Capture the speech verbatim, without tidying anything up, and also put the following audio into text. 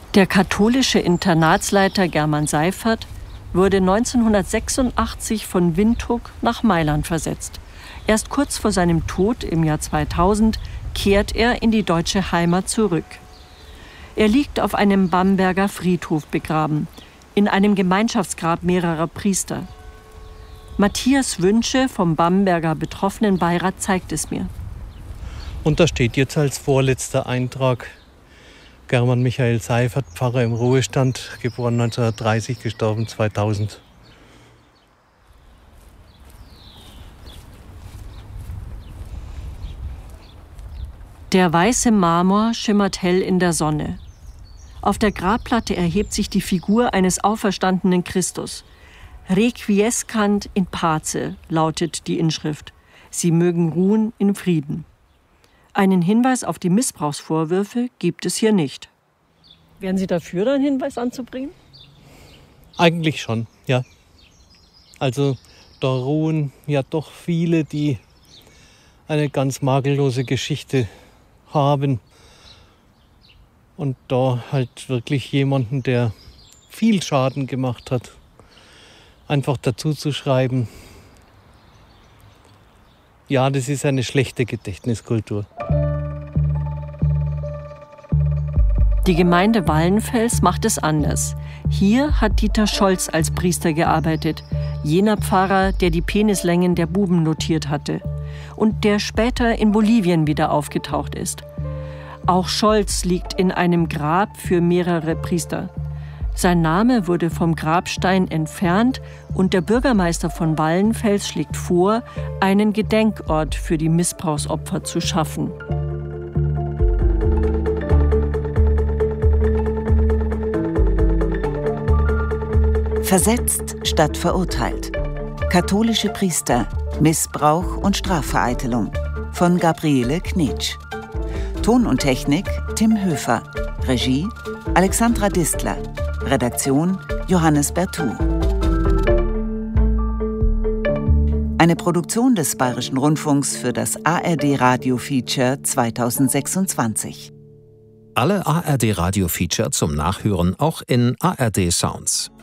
Der katholische Internatsleiter German Seifert wurde neunzehnhundertsechsundachtzig von Windhoek nach Mailand versetzt. Erst kurz vor seinem Tod im Jahr zweitausend kehrt er in die deutsche Heimat zurück. Er liegt auf einem Bamberger Friedhof begraben, in einem Gemeinschaftsgrab mehrerer Priester. Matthias Wünsche vom Bamberger Betroffenenbeirat zeigt es mir. Und da steht jetzt als vorletzter Eintrag German Michael Seifert, Pfarrer im Ruhestand, geboren neunzehnhundertdreißig, gestorben zweitausend. Der weiße Marmor schimmert hell in der Sonne. Auf der Grabplatte erhebt sich die Figur eines auferstandenen Christus. Requiescant in pace lautet die Inschrift. Sie mögen ruhen in Frieden. Einen Hinweis auf die Missbrauchsvorwürfe gibt es hier nicht. Wären Sie dafür, einen Hinweis anzubringen? Eigentlich schon, ja. Also da ruhen ja doch viele, die eine ganz makellose Geschichte haben. Und da halt wirklich jemanden, der viel Schaden gemacht hat, einfach dazu zu schreiben, ja, das ist eine schlechte Gedächtniskultur. Die Gemeinde Wallenfels macht es anders. Hier hat Dieter Scholz als Priester gearbeitet, jener Pfarrer, der die Penislängen der Buben notiert hatte und der später in Bolivien wieder aufgetaucht ist. Auch Scholz liegt in einem Grab für mehrere Priester. Sein Name wurde vom Grabstein entfernt und der Bürgermeister von Wallenfels schlägt vor, einen Gedenkort für die Missbrauchsopfer zu schaffen. Versetzt statt verurteilt. Katholische Priester, Missbrauch und Strafvereitelung von Gabriele Knitsch. Ton und Technik Tim Höfer. Regie Alexandra Distler. Redaktion Johannes Bertou. Eine Produktion des Bayerischen Rundfunks für das A R D-Radio-Feature zweitausendsechsundzwanzig. Alle A R D-Radio-Feature zum Nachhören auch in A R D Sounds.